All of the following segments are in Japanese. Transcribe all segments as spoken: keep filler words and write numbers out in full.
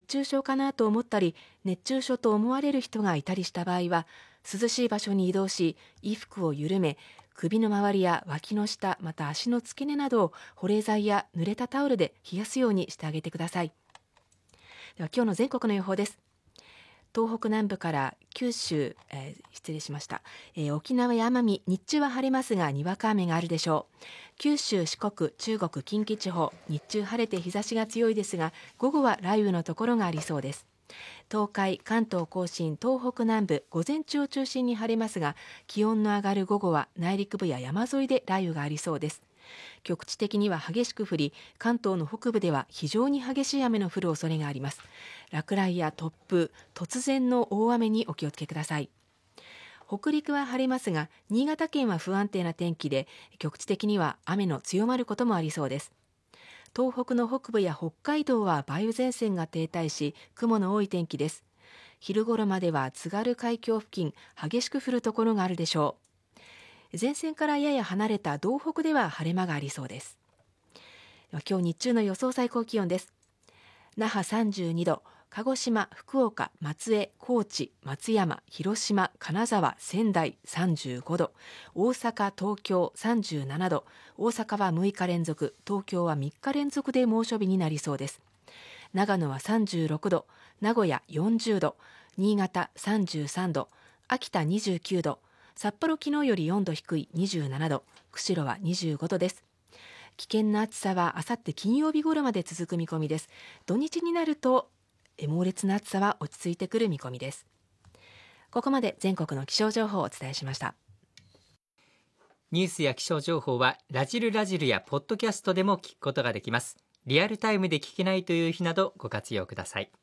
中症かなと思ったり、熱中症と思われる人がいたりした場合は、涼しい場所に移動し、衣服を緩め、首の周りや脇の下、また足の付け根などを保冷剤や濡れたタオルで冷やすようにしてあげてください。では今日の全国の予報です。東北南部から九州、えー、失礼しました、えー、沖縄や奄美、日中は晴れますがにわか雨があるでしょう。九州、四国、中国、近畿地方、日中晴れて日差しが強いですが、午後は雷雨のところがありそうです。東海、関東甲信、東北南部、午前中を中心に晴れますが、気温の上がる午後は内陸部や山沿いで雷雨がありそうです。局地的には激しく降り、関東の北部では非常に激しい雨の降る恐れがあります。落雷や突風、突然の大雨にお気をつけください。北陸は晴れますが、新潟県は不安定な天気で、局地的には雨の強まることもありそうです。東北の北部や北海道は梅雨前線が停滞し、雲の多い天気です。昼頃までは津軽海峡付近、激しく降るところがあるでしょう。前線からやや離れた道北では晴れ間がありそうです。今日日中の予想最高気温です。那覇さんじゅうにど、鹿児島、福岡、松江、高知、松山、広島、金沢、仙台さんじゅうごど、大阪、東京さんじゅうななど、大阪はむいか連続、東京はみっか連続で猛暑日になりそうです。長野はさんじゅうろくど、名古屋よんじゅうど、新潟さんじゅうさんど、秋田にじゅうきゅうど、札幌昨日よりよんど低いにじゅうななど、釧路はにじゅうごどです。危険な暑さはあさって金曜日頃まで続く見込みです。土日になると猛烈な暑さは落ち着いてくる見込みです。ここまで全国の気象情報をお伝えしました。 ニュースや気象情報はラジルラジルやポッドキャストでも聞くことができます。リアルタイムで聞けないという日などご活用ください。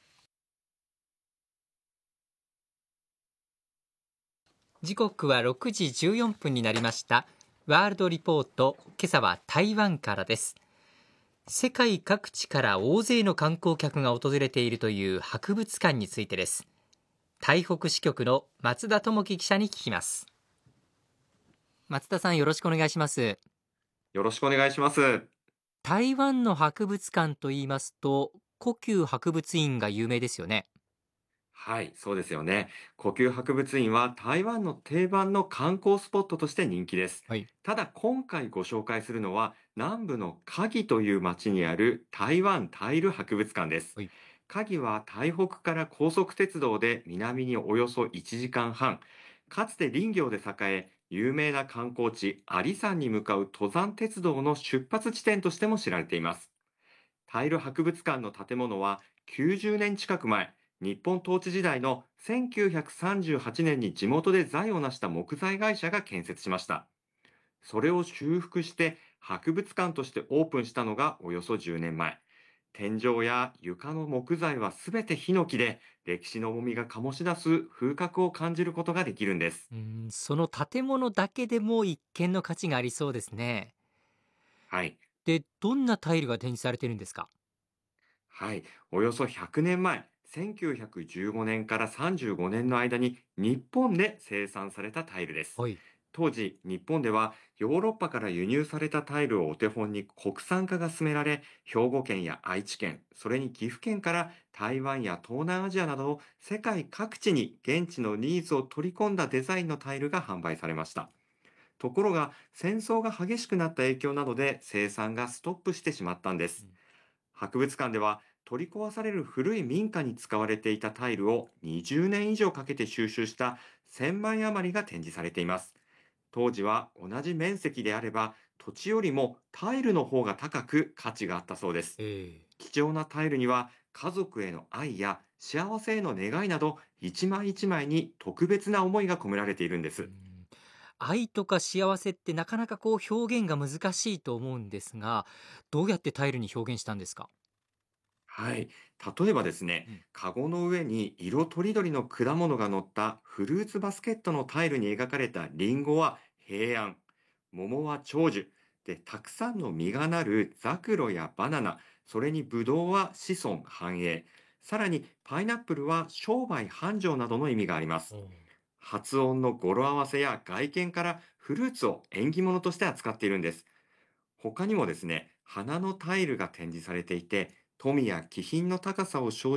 時刻はろくじじゅうよんぷんになりました。ワールドリポート、今朝は台湾からです。世界各地から大勢の観光客が訪れているという博物館についてです。台北支局の松田智樹記者に聞きます。松田さん、よろしくお願いします。 よろしくお願いします。 台湾の博物館といいますと、故宮博物院が有名ですよね。 はい、そうですよね。故宮博物院は台湾の定番の観光スポットとして人気です。 はい、 ただ今回ご紹介するのは南部の嘉義という町にある台湾タイル博物館です。 はい、 嘉義は台北から高速鉄道で南におよそいちじかんはん、かつて林業で栄え、有名な観光地阿里山に向かう登山鉄道の出発地点としても知られています。タイル博物館の建物はきゅうじゅうねん近く前、日本統治時代のせんきゅうひゃくさんじゅうはちねんに地元で財を成した木材会社が建設しました。それを修復して博物館としてオープンしたのがおよそじゅうねんまえ。天井や床の木材はすべてヒノキで、歴史の重みが醸し出す風格を感じることができるんです。 うーんその建物だけでも一見の価値がありそうですね。 はい。 で、どんなタイルが展示されているんですか？ はい。およそひゃくねんまえ、せんきゅうひゃくじゅうごねんからさんじゅうごねんの間に日本で生産されたタイルです。 はい、 当時、日本ではヨーロッパから輸入されたタイルをお手本に国産化が進められ、兵庫県や愛知県、それに岐阜県から台湾や東南アジアなど世界各地に現地のニーズを取り込んだデザインのタイルが販売されました。ところが、戦争が激しくなった影響などで生産がストップしてしまったんです。 うん、 博物館では取り壊される古い民家に使われていたタイルをにじゅうねん以上かけて収集したせんまい余りが展示されています。当時は同じ面積であれば土地よりもタイルの方が高く価値があったそうです。 えー貴重なタイルには家族への愛や幸せへの願いなど一枚一枚に特別な思いが込められているんでうす。 ん愛とか幸せってなかなかこう表現が難しいと思うんですが、どうやってタイルに表現したんですか？ はい。例えばですね、 うん、 カゴの上に色とりどりの果物が乗ったフルーツバスケットのタイルに描かれたリンゴは平安、桃は長寿、で、たくさんの実がなるザクロやバナナ、それにブドウは子孫繁栄、さらにパイナップルは商売繁盛などの意味があります。 おー発音の語呂合わせや外見からフルーツを縁起物として扱っているんです。他にもですね、花のタイルが展示されていて、富や気品の高さを象徴